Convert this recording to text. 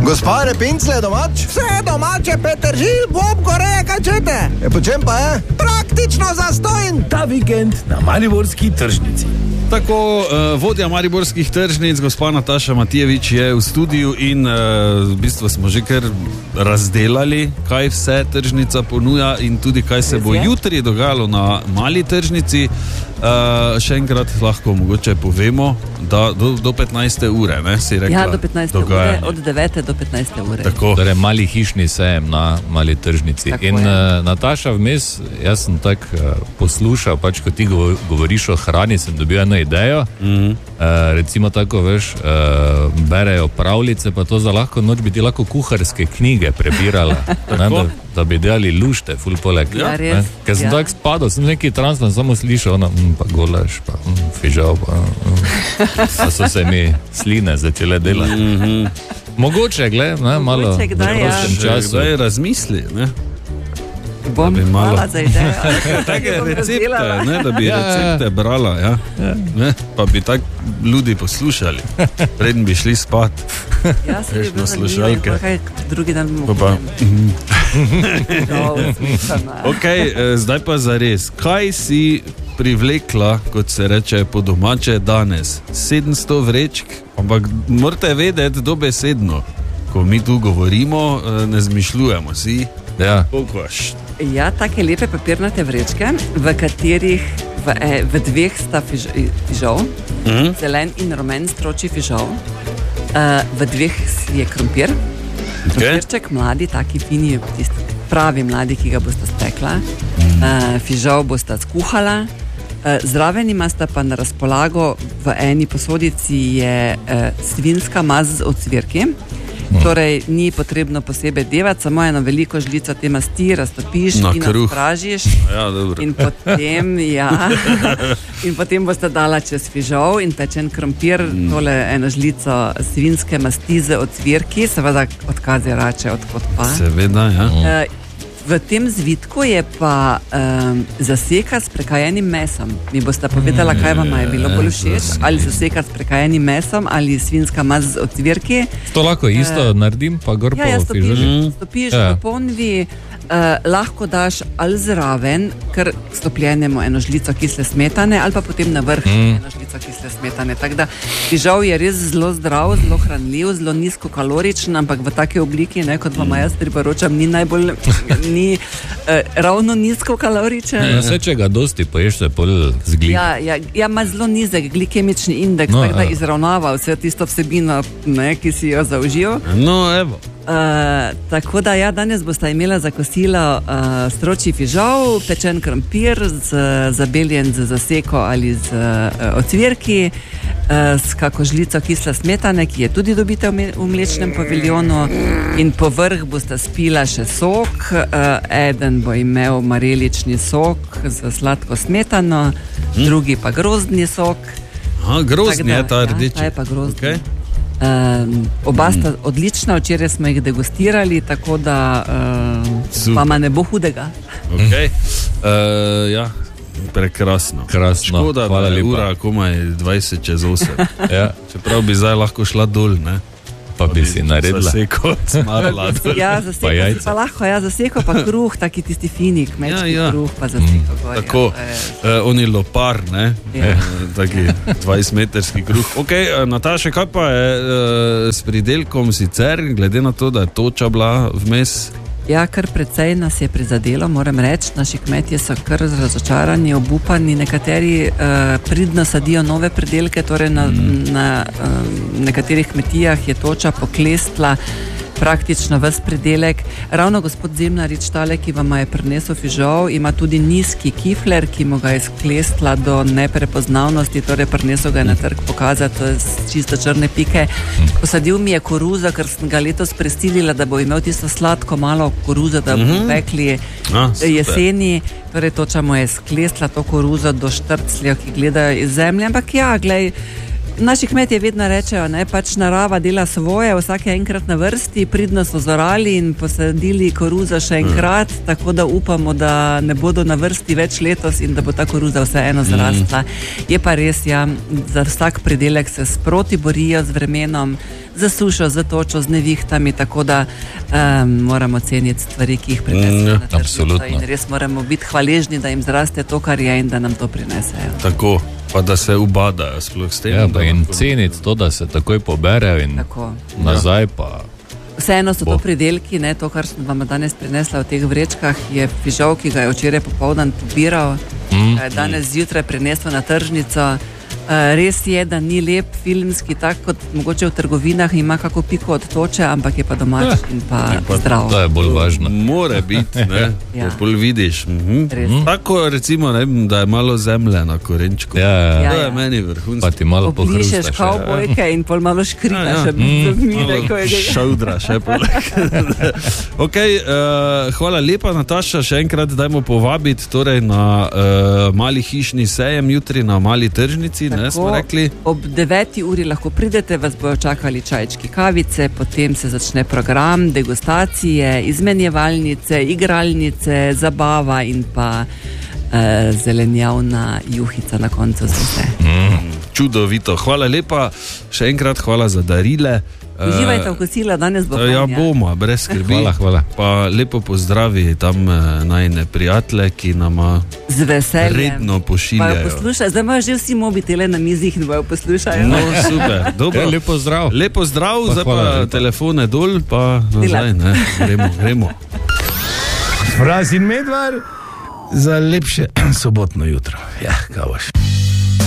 Gospa Repincle je domač? Vse domače, Petržil, Bob, Koreja, kaj čete? Po čem pa je? Praktično zastojn. Ta vikend na mariborski tržnici. Tako, vodja mariborskih tržnic, gospa Nataša Matijevič je v studiu in v bistvu smo že kar razdelali, kaj vse tržnica ponuja in tudi kaj se bo jutri dogajalo na mali tržnici. Še enkrat lahko mogoče povemo, da do 15. ure, ne, si rekla? Ja, do 15. ure, od 9. do 15. ure. Tako. Torej, mali hišni sejem na mali tržnici. Tako in je. Nataša, vmes, jaz sem tak poslušal, pač, ko ti govoriš o hrani, sem dobil eno idejo. Recimo tako, veš, berejo pravljice, pa to za lahko noč bi ti lahko kuharske knjige prebirala. Ne, da bi delali lušte, ful poleg. Ja, res. Ker sem tak spadal, sem neki transman samo slišal, ona, pa golaš, pa fižal, pa so se mi sline začele delati. Mogoče, gled, ne, malo Mogoče kdaj, v prostem času. Zdaj razmisli, ne? Bom hvala za idejo. Take recepte, ne, da bi recepte brala, ja. Ne, pa bi tak ljudi poslušali, preden bi šli spat. Ja, se bi bilo slušalke. zanimivo, kaj drugi dan bomo Pa. slišana. Ok, zdaj pa zares. Kaj si privlekla, kot se reče po domače, danes? 700 vrečk, ampak morate vedeti dobesedno, ko mi tu govorimo, ne zmišljujemo si. Ja. Kokoš. Ja, take lepe papirnate vrečke, v katerih v dveh sta fižol, zelen in rumen stročji fižol, v dveh je krompir, krompirček, mladi, taki fini, tisti pravi mladi, ki ga boste spekla, fižol boste skuhala, zraven imate pa na razpolago v eni posodici je svinjska maz z ocvirki. Torej, ni potrebno posebej devati, samo eno veliko žlico te masti raztopiš in razpražiš. Ja, dobro. In potem, in potem boste dala čez fižol in pečen krompir, tole eno žlico svinjske masti z ocvirki, seveda od kaze rače, odkot pa. Seveda, ja. V tem zvitku je pa zaseka s prekajenim mesom. Mi boste povedala, kaj vam je bilo bolj všeč, ali zaseka s prekajenim mesom ali svinjska maz z ocvirki. To lahko isto naredim, pa gor po fižoli. Stopiš v ponvi, lahko daš ali zraven, kar stopljenemu eno žlico kisle smetane, ali pa potem na vrh eno žlico kisle smetane. Tako da fižol je res zelo zdrav, zelo hranljiv, zelo nizkokaloričen, ampak v take obliki, ne, kot vam jaz priporočam, ni najbolj, ni ravno nizkokaloričen. Ja, vse, če ga dosti poješ, se pol zglika. Ja, ima zelo nizek glikemični indeks, tako da izravnava vse tisto vsebino, ne, ki si jo zaužil. No, evo. Tako da ja, danes boste imela za kosilo stročji fižol, pečen krompir, zabeljen z zaseko ali z ocvirki, s kako žlico kisle smetane, ki je tudi dobite v mlečnem paviljonu, in povrh boste spila še sok, eden bo imel marelični sok z sladko smetano, drugi pa grozdni sok. Aha, grozdni je ta rdeči. Ja, ta je pa grozdni. Okay. Oba sta odlična, včeraj smo jih degustirali, tako da vama ne bo hudega. Okay. Ja, prekrasno. Krasno. Škoda, da je ura komaj 20 čez 8. Ja. Čeprav bi zdaj lahko šla dol, ne? Pa bi si naredila. Zaseko, smarla. Ja, zaseko si pa lahko, ja, zaseko pa kruh, taki tisti fini kmečki kruh, pa zaseko gor. Tako, oni lopar, ne? Ja. Taki 20-metrski kruh. Ok, Nataša, kaj pa je s pridelkom sicer, glede na to, da je toča bila vmes? Ja, kar precej nas je prizadelo, moram reči, naši kmetje so kar razočarani, obupani, nekateri pridno sadijo nove pridelke, torej na nekaterih kmetijah je toča poklestla praktično ves pridelek. Ravno gospod Zemljarič, tale, ki vam je prinesel fižol, ima tudi nizki kifler, ki mu ga je sklestla do neprepoznavnosti, torej prinesel ga je na trg pokazati čisto črne pike. Posadil mi je koruzo, ker sem ga letos prisilila, da bo imel tisto sladko malo koruzo, da bo pekli jeseni. Torej toča mu je sklestla to koruzo do štrcljev, ki gledajo iz zemlje, ampak ja, glej, Naši kmetje vedno rečejo, ne, pač narava dela svoje, vsake enkrat na vrsti, pridno so zorali in posadili koruzo še enkrat, tako da upamo, da ne bodo na vrsti več letos in da bo ta koruza vseeno zrastla. Je pa res, ja, za vsak pridelek se sproti borijo z vremenom, za sušo, za točo, z nevihtami, tako da moramo ceniti stvari, ki jih prinesejo na tržnico in res moramo biti hvaležni, da jim zraste to, kar je in da nam to prinesejo. Tako, pa da se ubadajo sploh s tem. Ja, pa in ceniti to, da se takoj poberejo in tako. Nazaj pa... Vseeno so to pridelki, ne, to, kar sem vam danes prinesla v teh vrečkah, je fižol, ki ga je včeraj popoldan pobiral, danes zjutraj prinesel na tržnico. Res je, da ni lep filmski, tak kot mogoče v trgovinah, ima kako piko od toče, ampak je pa domač in pa zdrav. To je bolj važno. More biti, ne, Ja. bolj vidiš. Tako recimo, ne, da je malo zemlje na korenčku. Ja. To je meni vrhunsko. Pa ti malo Oblišeš pohrustaš. kavbojke in pol malo škritaš, Šaudra še poleg. Hvala lepa, Nataša, še enkrat dajmo povabiti torej na mali hišni sejem jutri na mali tržnici, ne, smo rekli. Ob 9. uri lahko pridete, vas bojo čakali čajčki, kavice, potem se začne program, degustacije, izmenjevalnice, igralnice, zabava in pa zelenjavna juhica na koncu za vse. Čudovito, hvala lepa, še enkrat hvala za darile. Uživajte v kosila, danes bo Ja, bomo, brez skrbi. Hvala. Pa lepo pozdravi tam najine prijatelje, ki nama z veseljem redno pošiljajo. Poslušaj, zdaj imajo že vsi mobitele na mizih in bojo poslušajo. No, super, dobro. Lepo zdrav. Lepo zdrav, zdaj pa hvala lepa. telefone dol, pa nazaj, ne, gremo. Fraz in Medvar za lepše sobotno jutro. Ja, kaj boš.